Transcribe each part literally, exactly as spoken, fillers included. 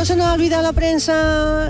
no se nos ha olvidado la prensa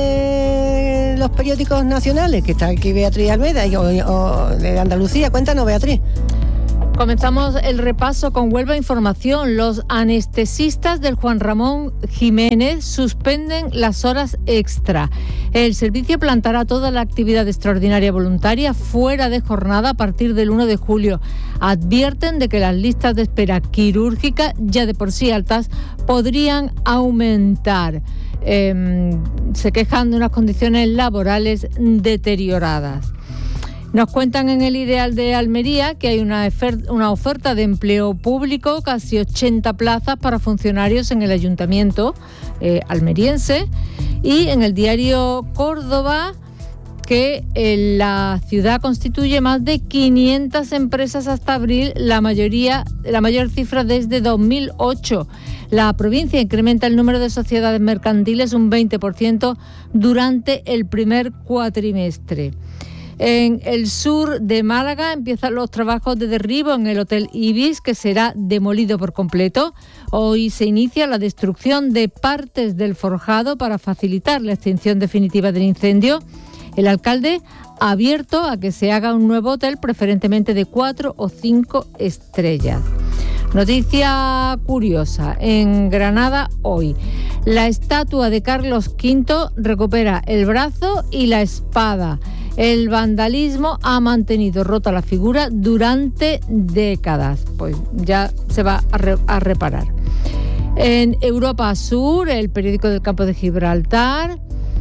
de los periódicos nacionales, que está aquí Beatriz Almeida, y, o, o de Andalucía. Cuéntanos, Beatriz. Comenzamos el repaso con Huelva Información. Los anestesistas del Juan Ramón Jiménez suspenden las horas extra. El servicio plantará toda la actividad extraordinaria voluntaria fuera de jornada a partir del uno de julio. Advierten de que las listas de espera quirúrgica, ya de por sí altas, podrían aumentar. Eh, se quejan de unas condiciones laborales deterioradas. Nos cuentan en el Ideal de Almería que hay una oferta, una oferta de empleo público, casi ochenta plazas para funcionarios en el ayuntamiento eh, almeriense. Y en el diario Córdoba, que eh, la ciudad constituye más de quinientas empresas hasta abril, la mayoría, la mayor cifra desde dos mil ocho. La provincia incrementa el número de sociedades mercantiles un veinte por ciento durante el primer cuatrimestre. En el sur de Málaga empiezan los trabajos de derribo en el Hotel Ibis, que será demolido por completo. Hoy se inicia la destrucción de partes del forjado para facilitar la extinción definitiva del incendio. El alcalde ha abierto a que se haga un nuevo hotel, preferentemente de cuatro o cinco estrellas. Noticia curiosa, en Granada hoy. La estatua de Carlos quinto recupera el brazo y la espada. El vandalismo ha mantenido rota la figura durante décadas. Pues ya se va a, re- a reparar. En Europa Sur, el periódico del Campo de Gibraltar,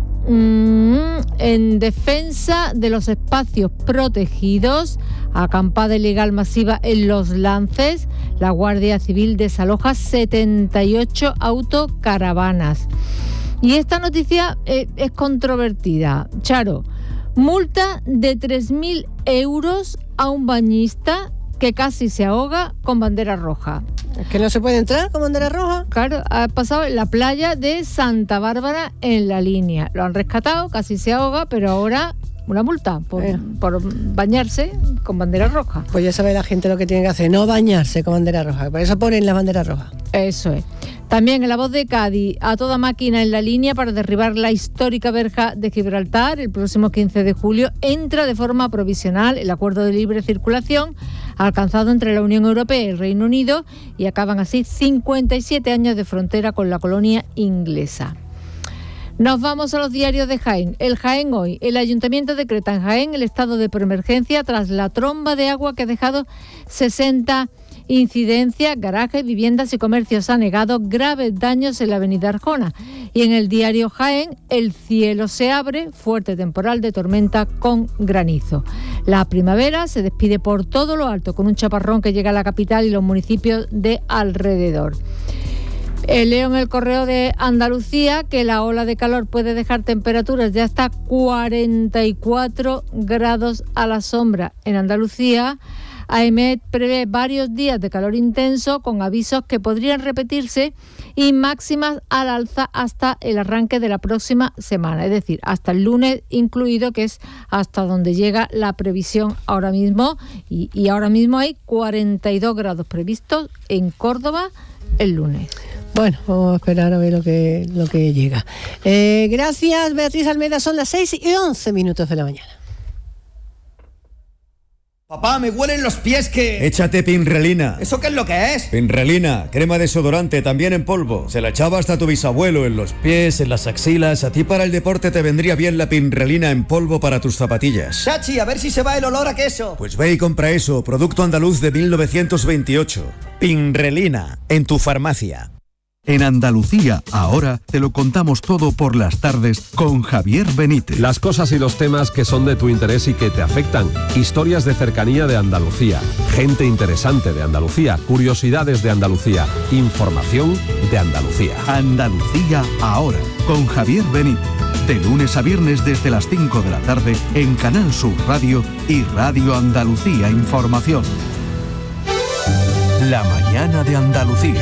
mmm, en defensa de los espacios protegidos, acampada ilegal masiva en Los Lances, la Guardia Civil desaloja setenta y ocho autocaravanas. Y esta noticia eh, es controvertida. Charo, multa de tres mil euros a un bañista que casi se ahoga con bandera roja. ¿Es que no se puede entrar con bandera roja? Claro, ha pasado en la playa de Santa Bárbara en La Línea. Lo han rescatado, casi se ahoga, pero ahora una multa por, eh. por bañarse con bandera roja. Pues ya sabe la gente lo que tiene que hacer, no bañarse con bandera roja. Por eso ponen la bandera roja. Eso es. También en La Voz de Cádiz, a toda máquina en La Línea para derribar la histórica verja de Gibraltar. El próximo quince de julio entra de forma provisional el acuerdo de libre circulación alcanzado entre la Unión Europea y el Reino Unido, y acaban así cincuenta y siete años de frontera con la colonia inglesa. Nos vamos a los diarios de Jaén. El Jaén Hoy. El Ayuntamiento decreta en Jaén el estado de preemergencia tras la tromba de agua que ha dejado sesenta incidencias, garajes, viviendas y comercios anegados, graves daños en la avenida Arjona. Y en el diario Jaén, el cielo se abre, fuerte temporal de tormenta con granizo. La primavera se despide por todo lo alto con un chaparrón que llega a la capital y los municipios de alrededor. El Leo en el Correo de Andalucía, que la ola de calor puede dejar temperaturas de hasta cuarenta y cuatro grados a la sombra en Andalucía. AEMET prevé varios días de calor intenso con avisos que podrían repetirse y máximas al alza hasta el arranque de la próxima semana, es decir, hasta el lunes incluido, que es hasta donde llega la previsión ahora mismo. Y, y ahora mismo hay cuarenta y dos grados previstos en Córdoba el lunes. Bueno, vamos a esperar a ver lo que, lo que llega. Eh, gracias, Beatriz Almeida. Son las seis y once minutos de la mañana. Papá, me huelen los pies que... Échate Pinrelina. ¿Eso qué es lo que es? Pinrelina, crema desodorante, también en polvo. Se la echaba hasta tu bisabuelo en los pies, en las axilas. A ti para el deporte te vendría bien la Pinrelina en polvo para tus zapatillas. Chachi, a ver si se va el olor a queso. Pues ve y compra eso, producto andaluz de mil novecientos veintiocho. Pinrelina, en tu farmacia. En Andalucía, ahora, te lo contamos todo por las tardes con Javier Benítez. Las cosas y los temas que son de tu interés y que te afectan. Historias de cercanía de Andalucía. Gente interesante de Andalucía. Curiosidades de Andalucía. Información de Andalucía. Andalucía, ahora, con Javier Benítez. De lunes a viernes desde las cinco de la tarde en Canal Sur Radio y Radio Andalucía Información. La mañana de Andalucía.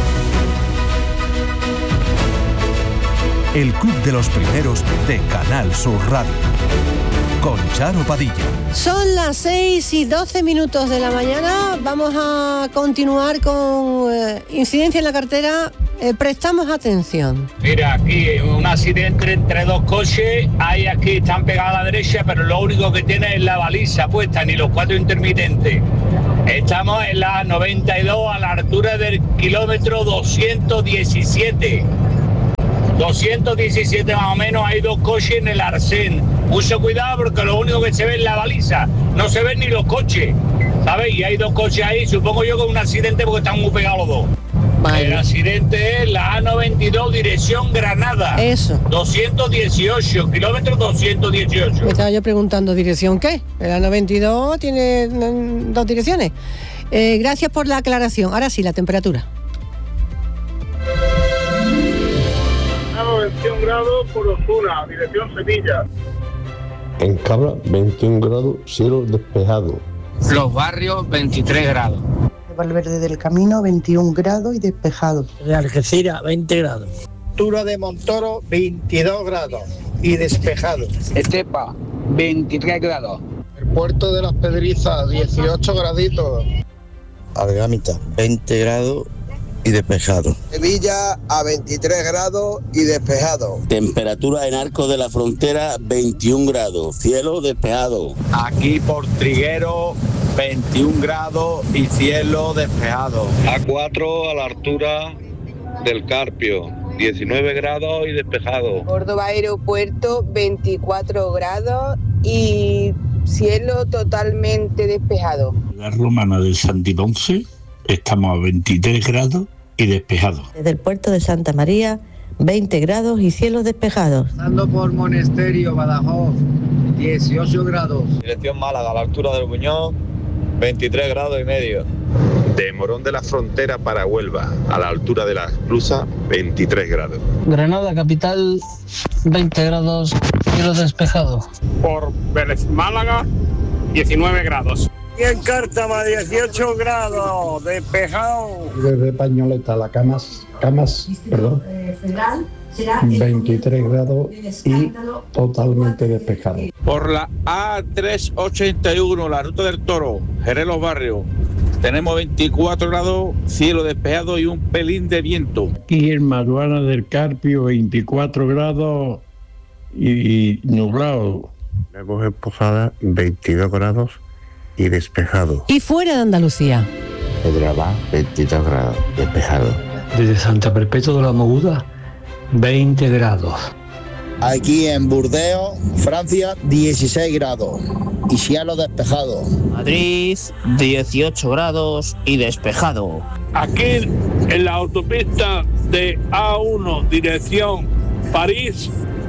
El Club de los Primeros de Canal Sur Radio. Con Charo Padilla. Son las seis y doce minutos de la mañana. Vamos a continuar con eh, incidencia en la carretera, eh, prestamos atención. Mira, aquí un accidente entre dos coches, hay aquí, están pegados a la derecha, pero lo único que tiene es la baliza puesta, ni los cuatro intermitentes. Estamos en la noventa y dos a la altura del kilómetro doscientos diecisiete. doscientos diecisiete más o menos, hay dos coches en el arcén. Mucho cuidado porque lo único que se ve es la baliza, no se ven ni los coches, ¿sabes? Y hay dos coches ahí, supongo yo que es un accidente porque están muy pegados los dos. Vale. El accidente es la A noventa y dos, dirección Granada. Eso. doscientos dieciocho, kilómetro doscientos dieciocho. Me estaba yo preguntando, ¿dirección qué? La A noventa y dos tiene mm, dos direcciones. Eh, gracias por la aclaración. Ahora sí, la temperatura. veintiún grados por Osuna, dirección Sevilla. En Cabra, veintiún grados, cielo despejado. Los Barrios, veintitrés grados. Valverde del Camino, veintiún grados y despejado. De Algeciras, veinte grados. Altura de Montoro, veintidós grados y despejado. Estepa, veintitrés grados. El Puerto de las Pedrizas, dieciocho graditos. Algamita, veinte grados y despejado. Sevilla a veintitrés grados y despejado. Temperatura en Arcos de la Frontera veintiún grados, cielo despejado. Aquí por Triguero veintiún grados y cielo despejado. A cuatro a la altura del Carpio, diecinueve grados y despejado. Córdoba Aeropuerto veinticuatro grados y cielo totalmente despejado. La Romana de Santiponce, estamos a veintitrés grados y despejado. Desde el puerto de Santa María, veinte grados y cielos despejados. Pasando por Monesterio, Badajoz, dieciocho grados. Dirección Málaga, a la altura del Buñón, veintitrés grados y medio. De Morón de la Frontera para Huelva, a la altura de la Esclusa, veintitrés grados. Granada capital, veinte grados, cielo despejado. Por Vélez Málaga, diecinueve grados. Y en Cártama, dieciocho grados, despejado. Desde Pañoleta, la Camas, Camas, perdón, veintitrés grados y totalmente despejado. Por la A trescientos ochenta y uno, la Ruta del Toro, Jerez Los Barrios, tenemos veinticuatro grados, cielo despejado y un pelín de viento. Aquí en Maruana del Carpio, veinticuatro grados y nublado. Lagos en Posada, veintidós grados y despejado. Y fuera de Andalucía. Pedralbá, veintidós grados, despejado. Desde Santa Perpetua de la Moguda, veinte grados. Aquí en Burdeos, Francia, dieciséis grados y cielo despejado. Madrid, dieciocho grados y despejado. Aquí en la autopista de A uno, dirección París,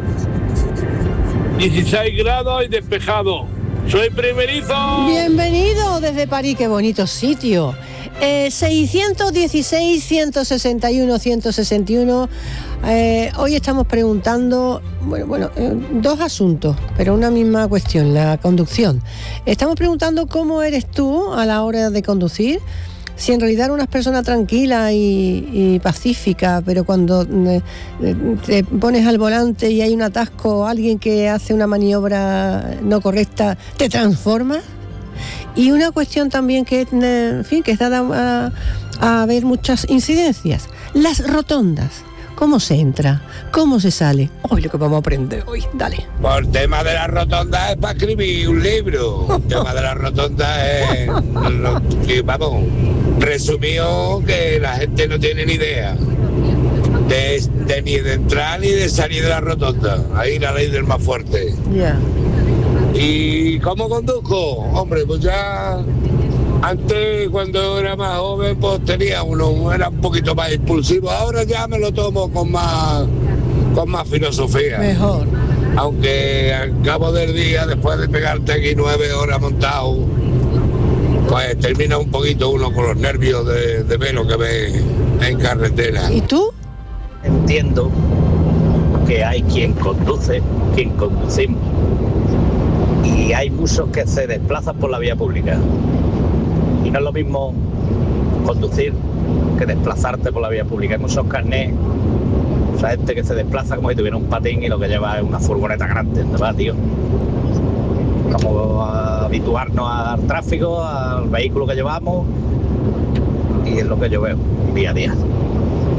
dieciséis grados y despejado. Soy primerizo. Bienvenido desde París, qué bonito sitio. Eh, seiscientos dieciséis, ciento sesenta y uno, ciento sesenta y uno. Eh, hoy estamos preguntando, bueno, bueno eh, dos asuntos, pero una misma cuestión, la conducción. Estamos preguntando cómo eres tú a la hora de conducir. Si en realidad eres una persona tranquila y, y pacífica, pero cuando eh, te pones al volante y hay un atasco o alguien que hace una maniobra no correcta, ¿te transformas? Y una cuestión también que, en fin, que está dada a, a ver muchas incidencias. Las rotondas. ¿Cómo se entra? ¿Cómo se sale? Hoy lo que vamos a aprender hoy, dale. Por tema de la rotonda es para escribir un libro. El tema de la rotonda es, vamos, resumido que la gente no tiene ni idea de, de ni de entrar ni de salir de la rotonda. Ahí la ley del más fuerte. Ya. Yeah. ¿Y cómo conduzco? Hombre, pues ya antes cuando era más joven pues tenía uno, era un poquito más impulsivo. Ahora ya me lo tomo con más, con más filosofía. Mejor. Aunque al cabo del día, después de pegarte aquí nueve horas montado, pues termina un poquito uno con los nervios de, de ver lo que ve en carretera. ¿Y tú? Entiendo que hay quien conduce, quien conducimos. Y hay muchos que se desplazan por la vía pública. Y no es lo mismo conducir que desplazarte por la vía pública. Hay muchos carnés, o sea, gente que se desplaza como si tuviera un patín y lo que lleva es una furgoneta grande, ¿no va, tío? Como a habituarnos al tráfico, al vehículo que llevamos, y es lo que yo veo día a día.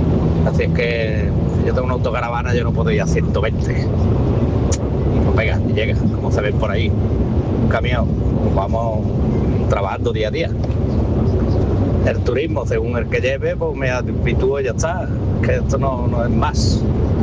Así es que si yo tengo una autocaravana, yo no puedo ir a ciento veinte. Y no pega, ni llega, como se ven por ahí. Un camión, vamos trabajando día a día. El turismo, según el que lleve, pues me habitúo y ya está. Que esto no, no es más.